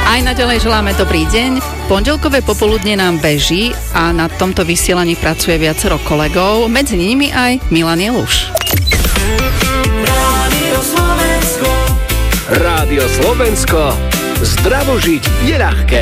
Aj naďalej želáme dobrý deň. Pondelkové popoludne nám beží a na tomto vysielaní pracuje viacero kolegov, medzi nimi aj Milan Jeluš. Rádio Slovensko. Zdravo žiť je ľahké.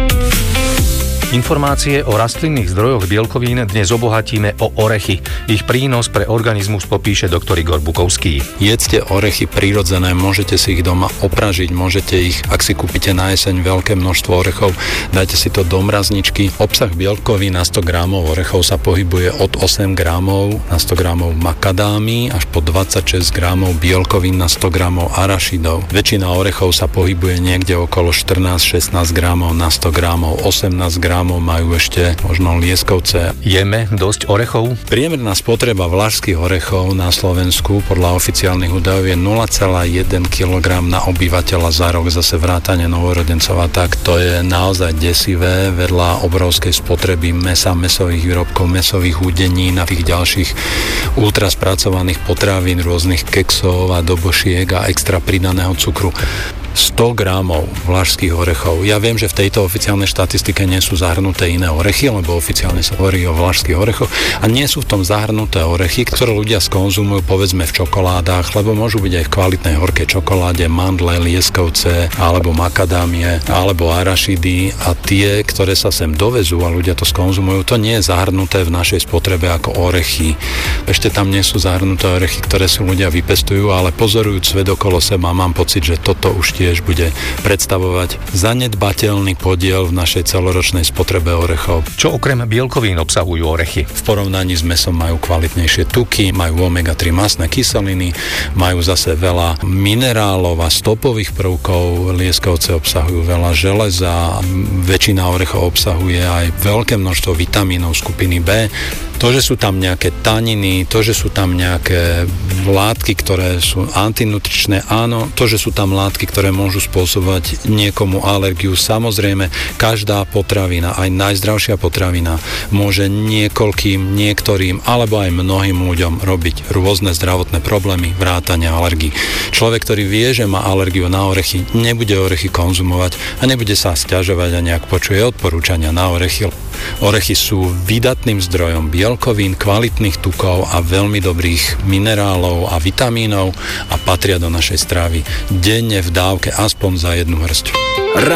Informácie o rastlinných zdrojoch bielkovín dnes obohatíme o orechy. Ich prínos pre organizmus popíše doktor Igor Bukovský. Jedzte orechy prirodzené, môžete si ich doma opražiť, môžete ich, ak si kúpite na jeseň veľké množstvo orechov, dajte si to do mrazničky. Obsah bielkovín na 100 gramov orechov sa pohybuje od 8 gramov na 100 gramov makadámy až po 26 gramov bielkovín na 100 gramov arašidov. Väčšina orechov sa pohybuje niekde okolo 14-16 gramov na 100 gramov, 18 gramov majú ešte možno lieskovce. Jeme dosť orechov? Priemerná spotreba vlašských orechov na Slovensku podľa oficiálnych údajov je 0,1 kg na obyvateľa za rok, zase vrátane novorodencov, a tak to je naozaj desivé vedľa obrovskej spotreby mäsa, mäsových výrobkov, mäsových údenín a tých ďalších ultraspracovaných potravín, rôznych keksov a dobošiek a extra pridaného cukru. 100 gramov vlašských orechov. Ja viem, že v tejto oficiálnej štatistike nie sú zahrnuté iné orechy, lebo oficiálne sa hovorí o vlašských orechoch a nie sú v tom zahrnuté orechy, ktoré ľudia skonzumujú povedzme v čokoládach, lebo môžu byť aj v kvalitnej horkej čokoláde, mandle, lieskovce, alebo makadámie, alebo arašidy, a tie, ktoré sa sem dovezú a ľudia to skonzumujú, to nie je zahrnuté v našej spotrebe ako orechy. Ešte tam nie sú zahrnuté orechy, ktoré si ľudia vypestujú, ale pozorujúc svet okolo seba, mám pocit, že toto už tiež bude predstavovať zanedbateľný podiel v našej celoročnej spotrebe orechov. Čo okrem bielkovín obsahujú orechy? V porovnaní s mäsom majú kvalitnejšie tuky, majú omega-3 masné kyseliny, majú zase veľa minerálov a stopových prvkov, lieskovce obsahujú veľa železa, väčšina orechov obsahuje aj veľké množstvo vitamínov skupiny B. To, že sú tam nejaké taniny, to, že sú tam nejaké látky, ktoré sú antinutričné, áno, to, že sú tam látky, ktoré môžu spôsobovať niekomu alergiu. Samozrejme, každá potravina, aj najzdravšia potravina, môže niektorým alebo aj mnohým ľuďom robiť rôzne zdravotné problémy, vrátane alergií. Človek, ktorý vie, že má alergiu na orechy, nebude orechy konzumovať a nebude sa sťažovať a nejak počuje odporúčania na orechy. Orechy sú výdatným zdrojom bielkovín, kvalitných tukov a veľmi dobrých minerálov a vitamínov a patria do našej stravy denne v dávke aspoň za jednu hrstť.